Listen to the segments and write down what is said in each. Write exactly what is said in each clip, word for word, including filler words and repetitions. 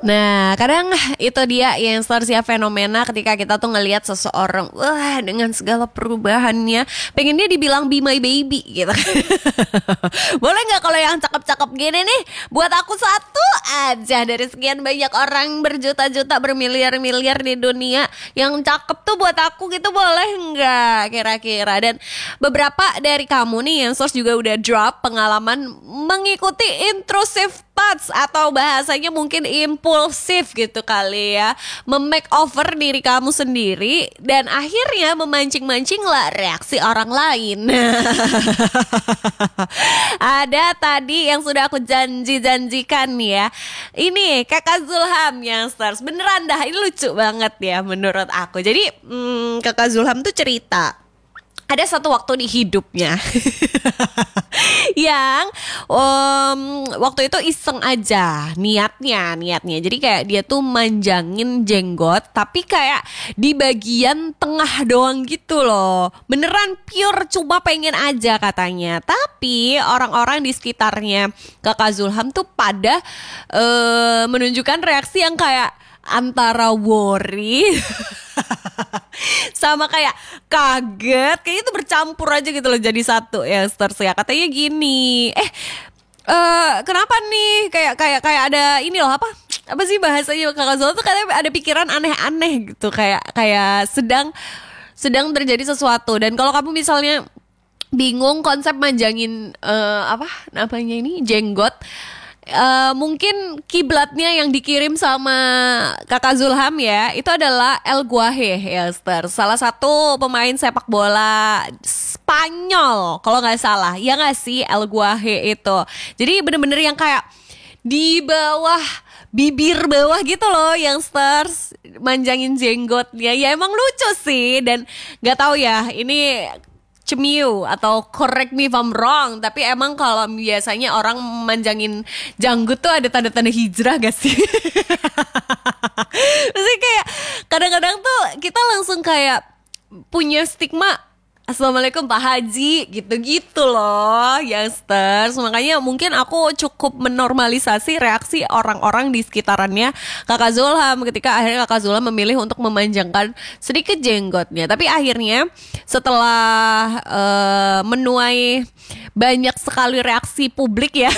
Nah, kadang itu dia yang ya fenomena ketika kita tuh ngelihat seseorang, wah dengan segala perubahannya, pengen dia dibilang be my baby gitu. Boleh nggak kalau yang cakep-cakep gini nih, buat aku satu aja dari sekian banyak orang berjuta-juta bermiliar-miliar di dunia, yang cakep tuh buat aku gitu, boleh nggak kira-kira? Dan beberapa dari kamu nih yang source juga udah drop pengalaman mengikuti intrusive thoughts atau bahasanya mungkin impulsif gitu kali ya, memakeover diri kamu sendiri dan akhirnya memancing-mancing lah reaksi orang lain. Ada tadi yang sudah aku janji-janjikan nih ya. Ini Kakak Zulham yang stars, beneran dah ini lucu banget ya menurut aku. Jadi hmm, Kakak Zulham tuh cerita ada satu waktu di hidupnya yang um, waktu itu iseng aja niatnya niatnya jadi kayak dia tuh manjangin jenggot tapi kayak di bagian tengah doang gitu loh, beneran pure cuma pengen aja katanya. Tapi orang-orang di sekitarnya Kakak Zulham tuh pada uh, menunjukkan reaksi yang kayak antara worry sama kayak kaget, kayak itu bercampur aja gitu loh jadi satu ya stars ya. Katanya gini, eh uh, kenapa nih kayak kayak kayak ada ini loh, apa apa sih bahasanya Kakak Zola tuh katanya ada pikiran aneh-aneh gitu, kayak kayak sedang sedang terjadi sesuatu. Dan kalau kamu misalnya bingung konsep manjangin uh, apa namanya ini jenggot, Uh, mungkin kiblatnya yang dikirim sama Kakak Zulham ya, itu adalah El Guaje ya Ster, salah satu pemain sepak bola Spanyol kalau nggak salah, ya nggak sih El Guaje itu. Jadi bener-bener yang kayak di bawah bibir bawah gitu loh yang stars manjangin jenggotnya. Ya emang lucu sih, dan nggak tahu ya ini cemiu atau correct me if I'm wrong, tapi emang kalau biasanya orang manjangin janggut tuh ada tanda-tanda hijrah gak sih? Maksudnya kayak kadang-kadang tuh kita langsung kayak punya stigma Assalamualaikum Pak Haji gitu-gitu loh youngsters. Makanya mungkin aku cukup menormalisasi reaksi orang-orang di sekitarannya Kakak Zulham ketika akhirnya Kakak Zulham memilih untuk memanjangkan sedikit jenggotnya. Tapi akhirnya setelah uh, menuai banyak sekali reaksi publik ya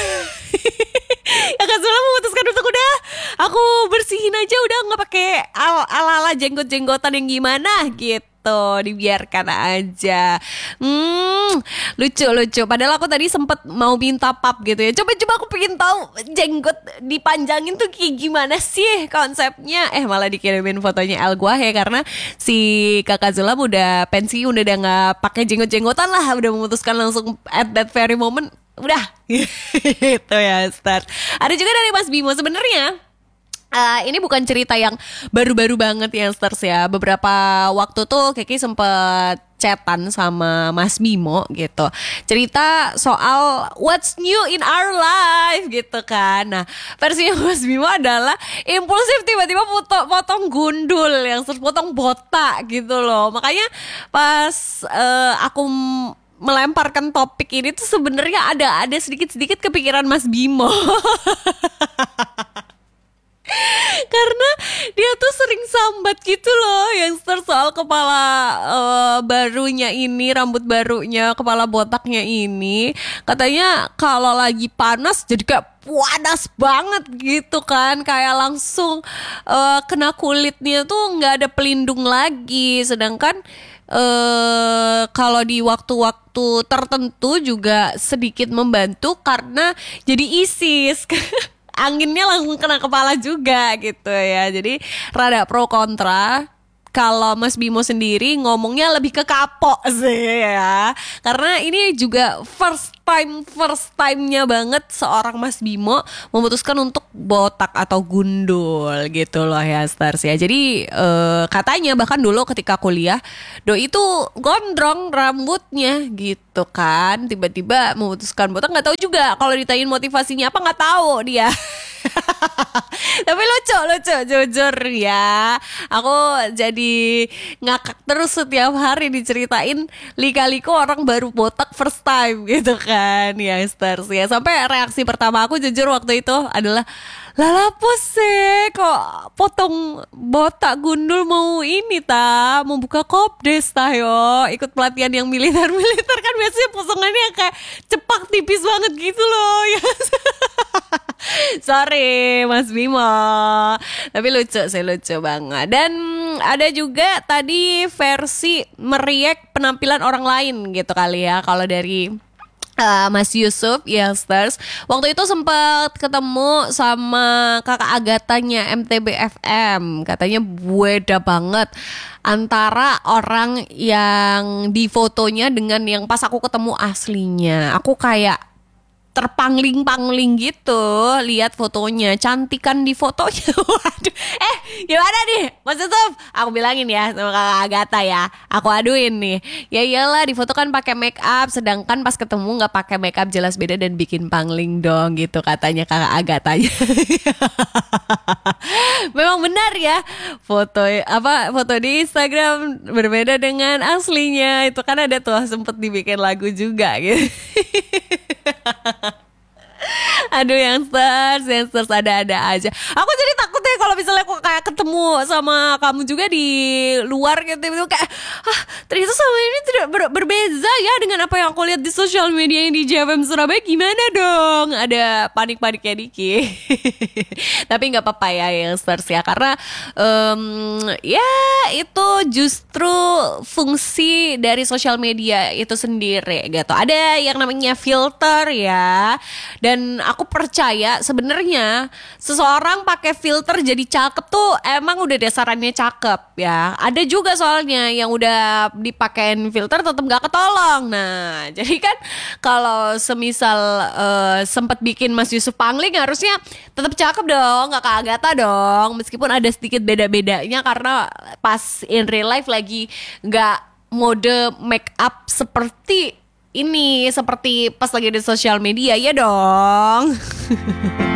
Kakak Zulham memutuskan untuk udah aku bersihin aja, udah gak pakai ala-ala jenggot-jenggotan yang gimana gitu, dibiarkan aja. Hmm, lucu-lucu. Padahal aku tadi sempet mau minta pap gitu ya. Coba-coba aku pengen tahu jenggot dipanjangin tuh kayak gimana sih konsepnya. Eh malah dikirimin fotonya El Guaje karena si Kakak Zulham udah pensiun, udah gak pakai jenggot-jenggotan lah, udah memutuskan langsung at that very moment udah gitu ya start. Ada juga dari Mas Bimo sebenarnya. Uh, ini bukan cerita yang baru-baru banget ya stars ya. Beberapa waktu tuh Kiki sempet chatan sama Mas Bimo gitu, cerita soal what's new in our life gitu kan. Nah versi Mas Bimo adalah impulsif, tiba-tiba potong, potong gundul yang potong botak gitu loh. Makanya pas uh, aku melemparkan topik ini tuh sebenarnya ada ada sedikit-sedikit kepikiran Mas Bimo. Karena dia tuh sering sambat gitu loh yang soal kepala uh, barunya ini, rambut barunya, kepala botaknya ini. Katanya kalau lagi panas jadi kayak panas banget gitu kan, kayak langsung uh, kena kulitnya tuh nggak ada pelindung lagi. Sedangkan Uh, kalau di waktu-waktu tertentu juga sedikit membantu karena jadi isis. Anginnya langsung kena kepala juga gitu ya. Jadi rada pro kontra. Kalau Mas Bimo sendiri ngomongnya lebih ke kapok sih ya. Karena ini juga first time First time-nya banget seorang Mas Bimo memutuskan untuk botak atau gundul gitu loh ya stars ya. Jadi eh, katanya bahkan dulu ketika kuliah doi itu gondrong rambutnya gitu kan, tiba-tiba memutuskan botak. Gak tahu juga kalau ditanyain motivasinya apa, gak tahu dia. Tapi lucu, lucu, jujur ya. Aku jadi ngakak terus setiap hari diceritain lika-liku orang baru botak first time gitu kan, youngsters ya. Sampai reaksi pertama aku jujur waktu itu adalah, lala sih kok potong botak gundul mau ini ta, mau buka kopdes ta yo, ikut pelatihan yang militer-militer kan biasanya potongannya kayak cepak tipis banget gitu loh ya. Sorry Mas Bimo, tapi lucu sih, lucu banget. Dan ada juga tadi versi meriak penampilan orang lain gitu kali ya. Kalau dari uh, Mas Yusuf, youngsters, waktu itu sempat ketemu sama kakak Agatanya M T B F M. Katanya beda banget antara orang yang di fotonya dengan yang pas aku ketemu aslinya. Aku kayak terpangling-pangling gitu lihat fotonya, cantikan di fotonya. Waduh, eh gimana nih Mas Yusuf? Aku bilangin ya sama kakak Agatha ya, aku aduin nih, ya iyalah di foto kan pakai make up, sedangkan pas ketemu nggak pakai make up, jelas beda dan bikin pangling dong gitu katanya kakak Agathanya. Memang benar ya, foto apa foto di Instagram berbeda dengan aslinya. Itu kan ada tuh sempet dibikin lagu juga gitu. Aduh, youngsters, youngsters ada-ada aja. Aku jadi takut deh kalau misalnya aku kayak ketemu sama kamu juga di luar gitu, itu kayak, ah ternyata sama ini tidak ber- berbeza ya dengan apa yang aku lihat di sosial media yang di J F M Surabaya. Gimana dong? Ada panik-paniknya dikit. Tapi nggak apa-apa ya youngsters ya, karena um, ya itu justru fungsi dari sosial media itu sendiri gitu. Ada yang namanya filter ya, dan aku percaya sebenarnya seseorang pakai filter jadi cakep tuh emang udah dasarannya cakep ya. Ada juga soalnya yang udah dipakein filter tetap gak ketolong. Nah jadi kan kalau semisal uh, sempet bikin Mas Yusuf pangling, harusnya tetap cakep dong, gak kayak Agatha dong, meskipun ada sedikit beda-bedanya karena pas in real life lagi gak mode make up seperti ini, seperti pas lagi di sosial media ya dong.